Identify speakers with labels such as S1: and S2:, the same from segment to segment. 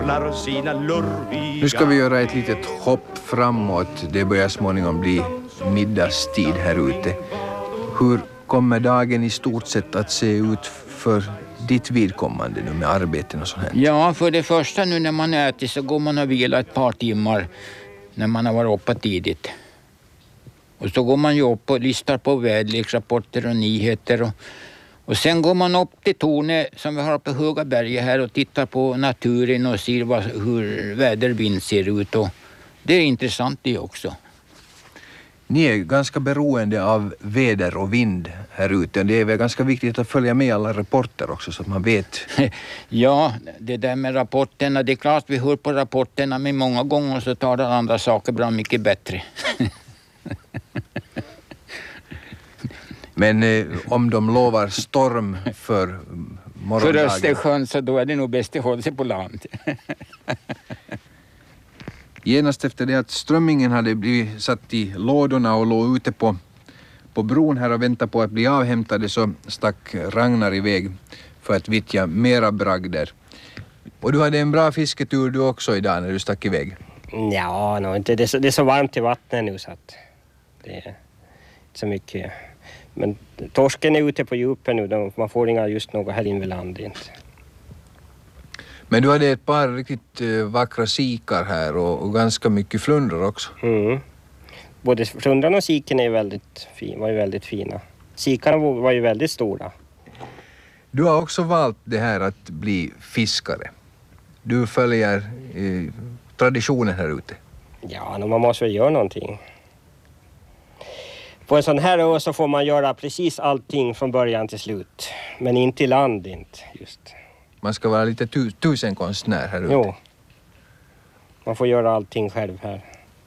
S1: Nu ska vi göra ett litet hopp framåt. Det börjar småningom bli middagstid här ute. Hur kommer dagen i stort sett att se ut för ditt vidkommande nu med arbeten och sånt här?
S2: Ja, för det första nu när man äter så går man och vilar ett par timmar när man har varit uppe tidigt. Och så går man ju upp och listar på väderleksrapporter och nyheter. Och sen går man upp till Torne som vi har på Höga berget här och tittar på naturen och ser hur vädervind ser ut. Och det är intressant det också.
S1: Ni är ganska beroende av väder och vind här ute. Det är väl ganska viktigt att följa med alla rapporter också så att man vet.
S2: Ja, det där med rapporterna. Det är klart vi hör på rapporterna men många gånger så tar det andra saker bra mycket bättre.
S1: Men om de lovar storm för morgondagen...
S2: För Östersjön så då är det nog bäst att hålla sig på land.
S1: Genast efter det att strömmingen hade blivit satt i lådorna och låg ute på bron här och väntade på att bli avhämtade så stack Ragnar iväg för att vittja mera bragder. Och du hade en bra fisketur du också idag när du stack iväg?
S3: Ja, inte. Det är så varmt i vattnet nu så att det är inte så mycket. Men torsken är ute på djupen nu, man får inga just något här in vid land inte.
S1: Men du hade ett par riktigt vackra sikar här och ganska mycket flundror också.
S3: Mm. Både flundran och siken var ju väldigt fina. Sikarna var ju väldigt stora.
S1: Du har också valt det här att bli fiskare. Du följer traditionen här ute.
S3: Ja, man måste väl göra någonting. På en sån här ö så får man göra precis allting från början till slut. Men inte i land inte just.
S1: Man ska vara lite tusenkonstnär här ute.
S3: Jo. Man får göra allting själv här.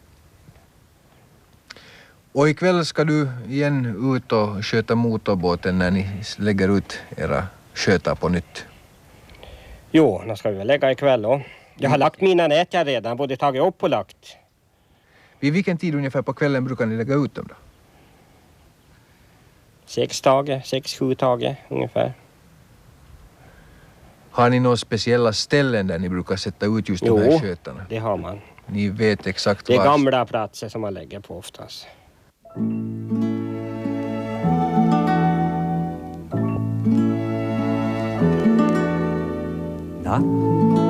S1: Och ikväll ska du igen ut och sköta motorbåten när ni lägger ut era skötar på nytt.
S3: Jo, då ska vi väl lägga ikväll då. Jag har lagt mina nät jag redan, både tagit upp och lagt.
S1: Vid vilken tid ungefär på kvällen brukar ni lägga ut dem då?
S3: 6-7 taget ungefär.
S1: Har ni några speciella ställen där ni brukar sätta ut just de här skötarna?
S3: Jo, det har man.
S1: Ni vet exakt
S3: var. Det är
S1: var...
S3: gamla platser som man lägger på oftast.
S4: Natt